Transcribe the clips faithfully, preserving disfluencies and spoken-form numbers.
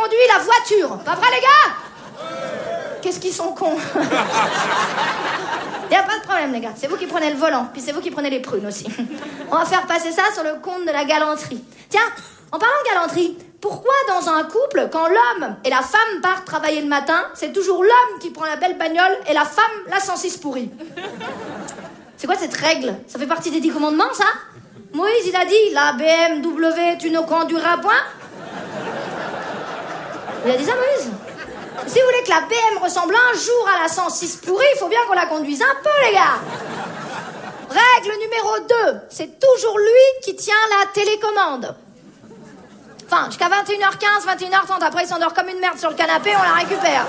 conduit la voiture. Pas vrai, les gars? Qu'est-ce qu'ils sont cons. Y a pas de problème, les gars. C'est vous qui prenez le volant, puis c'est vous qui prenez les prunes aussi. On va faire passer ça sur le compte de la galanterie. Tiens, en parlant de galanterie, pourquoi dans un couple, quand l'homme et la femme partent travailler le matin, c'est toujours l'homme qui prend la belle bagnole et la femme la cent six pourrie? C'est quoi cette règle? Ça fait partie des dix commandements, ça? Moïse, il a dit, la B M W, tu ne conduiras point. Il a dit ça, Moïse? Si vous voulez que la B M ressemble un jour à la cent six pourrie, il faut bien qu'on la conduise un peu, les gars. Règle numéro deux, c'est toujours lui qui tient la télécommande. Enfin, jusqu'à vingt et une heures quinze, vingt et une heures trente, après il s'endort comme une merde sur le canapé, on la récupère.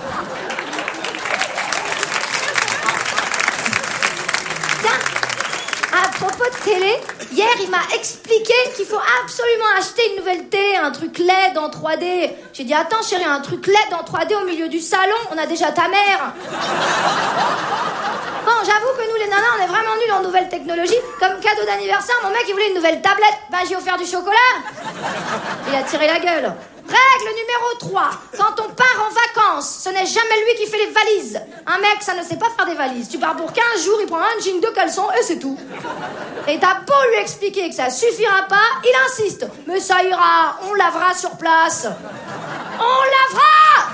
Tiens, à propos de télé, hier il m'a expliqué qu'il faut absolument acheter une nouvelle télé, un truc L E D en trois D. J'ai dit, attends chérie, un truc L E D en trois D au milieu du salon, on a déjà ta mère. Bon, j'avoue que nous les nanas, on est vraiment nuls en nouvelles technologies. Comme cadeau d'anniversaire, mon mec il voulait une nouvelle tablette. Ben j'ai offert du chocolat. Il a tiré la gueule. Règle numéro trois. Quand on part en vacances, ce n'est jamais lui qui fait les valises. Un mec, ça ne sait pas faire des valises. Tu pars pour quinze jours, il prend un jean, deux caleçons et c'est tout. Et t'as beau lui expliquer que ça suffira pas, il insiste. Mais ça ira, on lavera sur place. On lavera!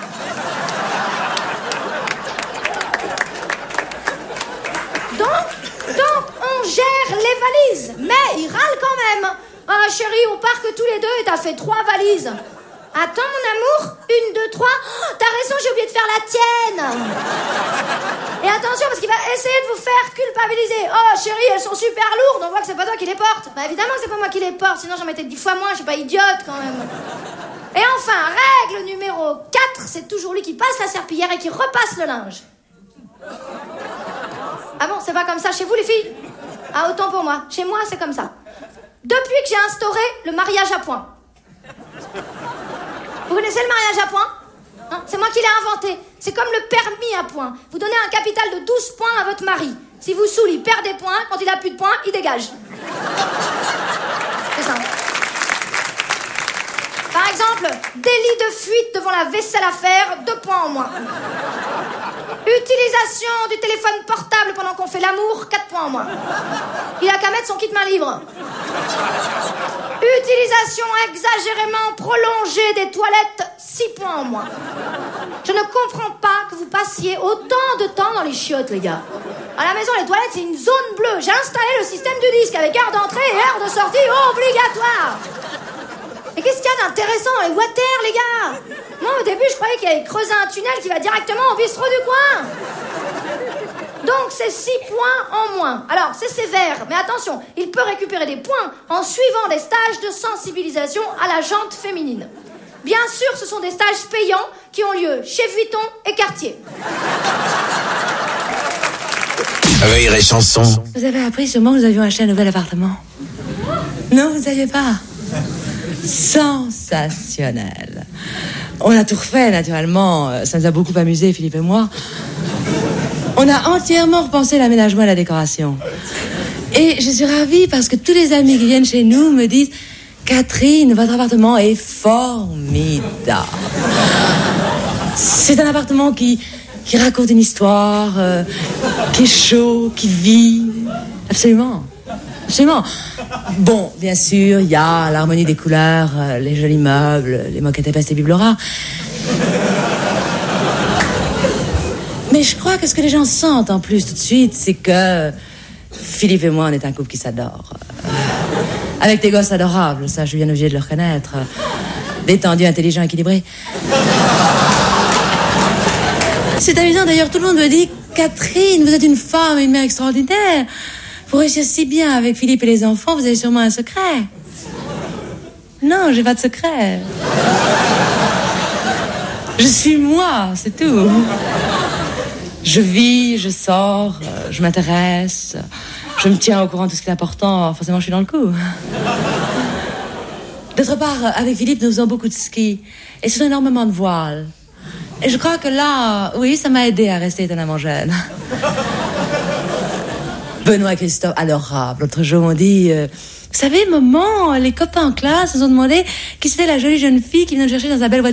Donc, donc, on gère les valises. Mais il râle quand même. Ah, chérie, on part que tous les deux et t'as fait trois valises. Attends, mon amour, une, deux, trois. Oh, t'as raison, j'ai oublié de faire la tienne. Et attention, parce qu'il va essayer de vous faire culpabiliser. Oh, chérie, elles sont super lourdes, on voit que c'est pas toi qui les portes. Bah, évidemment que c'est pas moi qui les porte, sinon j'en mettais dix fois moins, je suis pas idiote quand même. Et enfin, règle numéro quatre, c'est toujours lui qui passe la serpillière et qui repasse le linge. Ah bon, c'est pas comme ça chez vous, les filles? Ah, autant pour moi. Chez moi, c'est comme ça. Depuis que j'ai instauré le mariage à points. Vous connaissez le mariage à points? Hein, c'est moi qui l'ai inventé. C'est comme le permis à points. Vous donnez un capital de douze points à votre mari. Si vous saoule, il perd des points. Quand il a plus de points, il dégage. C'est ça. Par exemple, délit de fuite devant la vaisselle à faire, deux points en moins. Utilisation du téléphone portable pendant qu'on fait l'amour, quatre points en moins. Il a qu'à mettre son kit main libre. Utilisation exagérément prolongée des toilettes, six points en moins. Je ne comprends pas que vous passiez autant de temps dans les chiottes, les gars. À la maison, les toilettes, c'est une zone bleue. J'ai installé le système du disque avec heure d'entrée et heure de sortie obligatoire. Et qu'est-ce qu'il y a d'intéressant dans les water, les gars? Moi, au début, je croyais qu'il allait creuser un tunnel qui va directement au bistrot du coin. Donc, c'est six points en moins. Alors, c'est sévère, mais attention, il peut récupérer des points en suivant des stages de sensibilisation à la jante féminine. Bien sûr, ce sont des stages payants qui ont lieu chez Vuitton et Cartier. Rire et chanson. Vous avez appris sûrement que nous avions acheté un nouvel appartement. Non, vous ne saviez pas? Sensationnel. On a tout refait, naturellement. Ça nous a beaucoup amusé, Philippe et moi. On a entièrement repensé l'aménagement et la décoration. Et je suis ravie parce que tous les amis qui viennent chez nous me disent « Catherine, votre appartement est formidable. » C'est un appartement qui, qui raconte une histoire, euh, qui est chaud, qui vit. Absolument. Absolument. Bon, bien sûr, il y a l'harmonie des couleurs, euh, les jolis meubles, les moquettes épaisses et bibelots rares. Mais je crois que ce que les gens sentent en plus tout de suite, c'est que Philippe et moi, on est un couple qui s'adore. Euh, avec des gosses adorables, ça, je suis bien obligée de le reconnaître. Détendu, intelligent, équilibré. C'est amusant, d'ailleurs, tout le monde me dit « Catherine, vous êtes une femme et une mère extraordinaire. Pour réussir si bien avec Philippe et les enfants, vous avez sûrement un secret. » Non, j'ai pas de secret. Je suis moi, c'est tout. Je vis, je sors, je m'intéresse, je me tiens au courant de tout ce qui est important, forcément je suis dans le coup. D'autre part, avec Philippe, nous faisons beaucoup de ski et ce sont énormément de voiles. Et je crois que là, oui, ça m'a aidé à rester étonnamment jeune. Benoît et Christophe, adorable. L'autre jour, on dit... Euh, vous savez, maman, les copains en classe nous ont demandé qui c'était la jolie jeune fille qui vient nous chercher dans sa belle voiture.